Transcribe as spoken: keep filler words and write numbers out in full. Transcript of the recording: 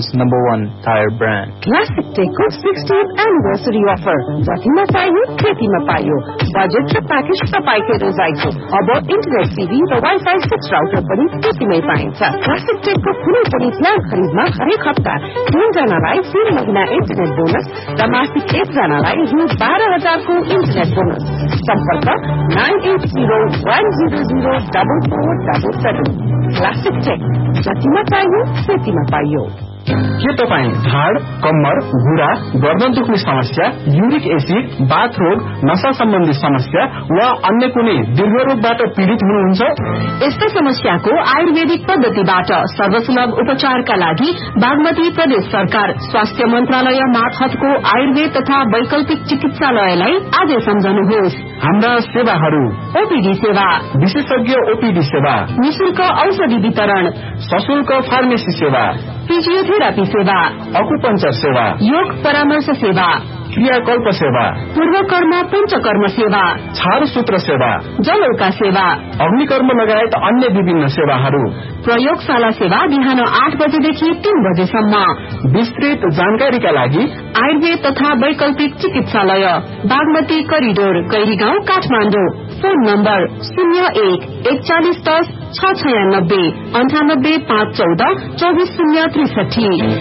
World's number one tire brand. Classic Techको sixtieth anniversary offer. जतिमा पाइयो त्यतिमा पाइयो. बजेट र प्याकेज तपाईकै रोजाइको. अब इन्टरनेट टिभी र वाइफाई सिक्स राउटर पनि त्यतिमै पाइन्छ. Classic Techको कुनै पनि प्लान खरिदमा हरेक हप्ता तीन जनालाई तीन महिना इन्टरनेट बोनस र मासिक एक जनालाई रु बाह्र हजार को इन्टरनेट बोनस. सम्पर्क nine at zero one zero zero double four double seven. Classic Tech. जतिमा पाइयो त्यतिमा पाइयो. के तपाईँ झाड, कम्मर, घुँडा, गर्दन दुख्ने समस्या, युरिक एसिड, बाथ रोग, नशा सम्बन्धी समस्या वा अन्य कुनै दीर्घ रोगबाट पीड़ित हुनुहुन्छ? यस्तो समस्याको आयुर्वेदिक पद्धतिबाट सर्वसुलभ उपचारका लागि बागमती प्रदेश सरकार स्वास्थ्य मन्त्रालय मार्फतको आयुर्वेद तथा वैकल्पिक चिकित्सालयलाई आजै सम्झनुहोस्. हाम्रा सेवाहरू: ओपीडी सेवा, विशेषज्ञ ओपीडी सेवा, निशुल्क औषधि वितरण, सशुल्क फार्मेसी सेवा, फिजियोथेरापी सेवा, अकुपंचर सेवा, योग परामर्श सेवा, क्रियाकल्प सेवा, पूर्वकर्म पंचकर्म सेवा, छारसूत्र सेवा, जलौका सेवा, अग्निकर्म लगायत अन्य विभिन्न सेवाहरू. प्रयोगशाला सेवा बिहान आठ बजेदेखि तीन बजेसम्म. विस्तृत जानकारीका लागि आयुर्वेद तथा वैकल्पिक चिकित्सालय, Bagmati corridor, कैरीगाउँ, Kathmandu. Phone number शून्य एक एकचालिस दस छ छयानब्बे अन्ठानब्बे पाँच चौध चौबिस शून्य त्रिसठी.